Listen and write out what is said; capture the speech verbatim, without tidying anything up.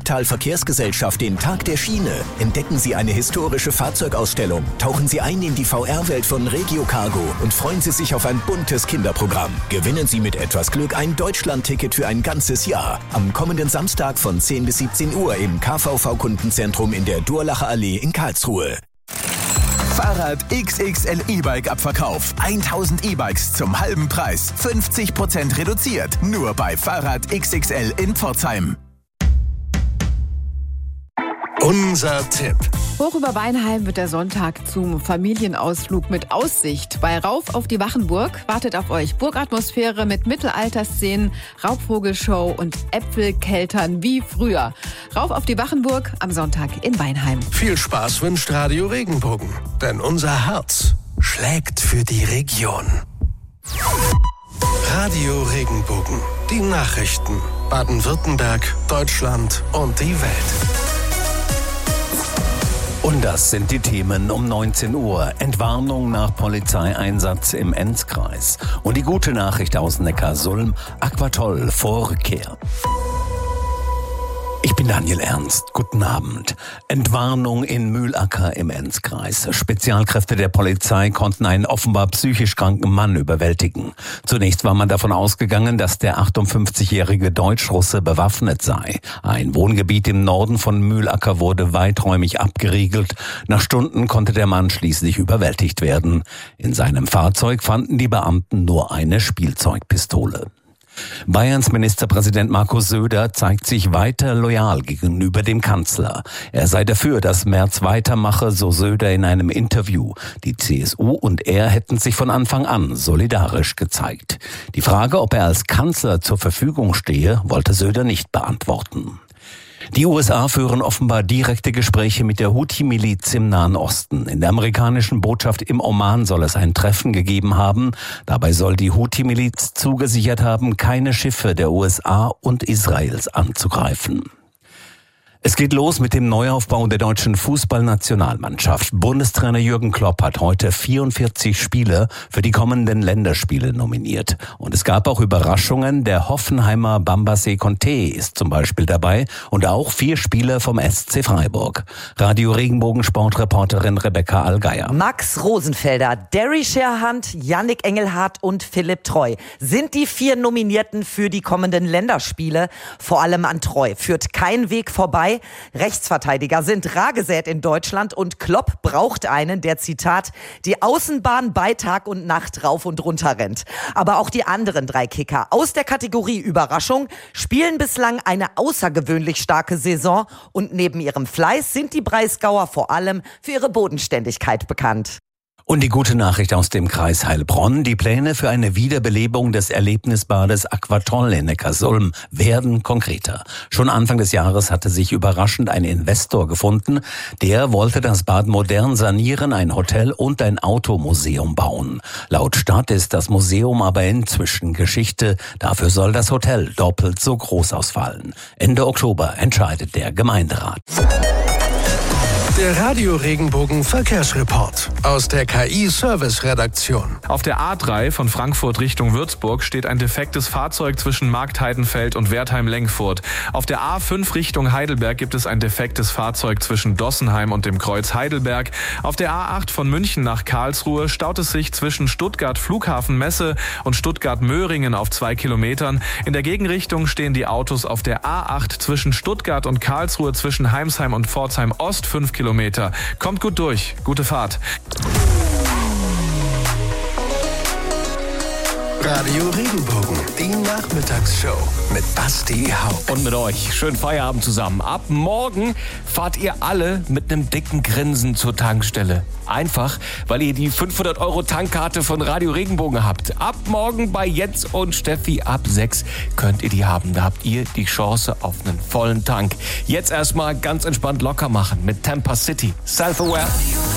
Wuppertal Verkehrsgesellschaft den Tag der Schiene. Entdecken Sie eine historische Fahrzeugausstellung, tauchen Sie ein in die V R-Welt von Regio Cargo und freuen Sie sich auf ein buntes Kinderprogramm. Gewinnen Sie mit etwas Glück ein Deutschland-Ticket für ein ganzes Jahr. Am kommenden Samstag von zehn bis siebzehn Uhr im K V V-Kundenzentrum in der Durlacher Allee in Karlsruhe. Fahrrad X X L E-Bike Abverkauf. tausend E-Bikes zum halben Preis. fünfzig Prozent reduziert. Nur bei Fahrrad X X L in Pforzheim. Unser Tipp. Hoch über Weinheim wird der Sonntag zum Familienausflug mit Aussicht. Bei Rauf auf die Wachenburg wartet auf euch Burgatmosphäre mit Mittelalterszenen, Raubvogelshow und Äpfelkeltern wie früher. Rauf auf die Wachenburg am Sonntag in Weinheim. Viel Spaß wünscht Radio Regenbogen, denn unser Herz schlägt für die Region. Radio Regenbogen, die Nachrichten. Baden-Württemberg, Deutschland und die Welt. Und das sind die Themen um neunzehn Uhr. Entwarnung nach Polizeieinsatz im Enzkreis. Und die gute Nachricht aus Neckarsulm: Aquatoll vor Rückkehr. Ich bin Daniel Ernst. Guten Abend. Entwarnung in Mühlacker im Enzkreis. Spezialkräfte der Polizei konnten einen offenbar psychisch kranken Mann überwältigen. Zunächst war man davon ausgegangen, dass der achtundfünfzigjährige Deutschrusse bewaffnet sei. Ein Wohngebiet im Norden von Mühlacker wurde weiträumig abgeriegelt. Nach Stunden konnte der Mann schließlich überwältigt werden. In seinem Fahrzeug fanden die Beamten nur eine Spielzeugpistole. Bayerns Ministerpräsident Markus Söder zeigt sich weiter loyal gegenüber dem Kanzler. Er sei dafür, dass Merz weitermache, so Söder in einem Interview. Die C S U und er hätten sich von Anfang an solidarisch gezeigt. Die Frage, ob er als Kanzler zur Verfügung stehe, wollte Söder nicht beantworten. Die U S A führen offenbar direkte Gespräche mit der Houthi-Miliz im Nahen Osten. In der amerikanischen Botschaft im Oman soll es ein Treffen gegeben haben. Dabei soll die Houthi-Miliz zugesichert haben, keine Schiffe der U S A und Israels anzugreifen. Es geht los mit dem Neuaufbau der deutschen Fußballnationalmannschaft. Bundestrainer Jürgen Klopp hat heute vierundvierzig Spieler für die kommenden Länderspiele nominiert. Und es gab auch Überraschungen. Der Hoffenheimer Bambasé Conte ist zum Beispiel dabei und auch vier Spieler vom S C Freiburg. Radio Regenbogen Sportreporterin Rebecca Allgeier. Max Rosenfelder, Derry Scherhand, Yannick Engelhardt und Philipp Treu sind die vier Nominierten für die kommenden Länderspiele. Vor allem an Treu führt kein Weg vorbei. Rechtsverteidiger sind rar gesät in Deutschland und Klopp braucht einen, der, Zitat, die Außenbahn bei Tag und Nacht rauf und runter rennt. Aber auch die anderen drei Kicker aus der Kategorie Überraschung spielen bislang eine außergewöhnlich starke Saison und neben ihrem Fleiß sind die Breisgauer vor allem für ihre Bodenständigkeit bekannt. Und die gute Nachricht aus dem Kreis Heilbronn: Die Pläne für eine Wiederbelebung des Erlebnisbades Aquatoll in Neckarsulm werden konkreter. Schon Anfang des Jahres hatte sich überraschend ein Investor gefunden. Der wollte das Bad modern sanieren, ein Hotel und ein Automuseum bauen. Laut Stadt ist das Museum aber inzwischen Geschichte. Dafür soll das Hotel doppelt so groß ausfallen. Ende Oktober entscheidet der Gemeinderat. Der Radio Regenbogen Verkehrsreport aus der K I-Service-Redaktion. Auf der A drei von Frankfurt Richtung Würzburg steht ein defektes Fahrzeug zwischen Marktheidenfeld und Wertheim-Lengfurt. Auf der A fünf Richtung Heidelberg gibt es ein defektes Fahrzeug zwischen Dossenheim und dem Kreuz Heidelberg. Auf der A acht von München nach Karlsruhe staut es sich zwischen Stuttgart Flughafen-Messe und Stuttgart-Möhringen auf zwei Kilometern. In der Gegenrichtung stehen die Autos auf der A acht zwischen Stuttgart und Karlsruhe, zwischen Heimsheim und Pforzheim Ost fünf Kilometer. Kommt gut durch. Gute Fahrt. Radio Regenbogen, die Nachmittagsshow mit Basti Haupt. Und mit euch. Schönen Feierabend zusammen. Ab morgen fahrt ihr alle mit einem dicken Grinsen zur Tankstelle. Einfach, weil ihr die fünfhundert Euro Tankkarte von Radio Regenbogen habt. Ab morgen bei Jens und Steffi ab sechs könnt ihr die haben. Da habt ihr die Chance auf einen vollen Tank. Jetzt erstmal ganz entspannt locker machen mit Tampa City. Self-Aware.